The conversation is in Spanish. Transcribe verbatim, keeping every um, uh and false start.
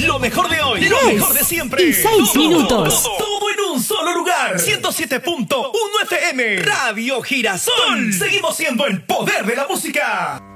Lo mejor de hoy, lo Tres mejor de siempre. y seis Todo, minutos. Todo, todo en un solo lugar. ciento siete punto uno F M. Radio Girasol. Seguimos siendo el poder de la música.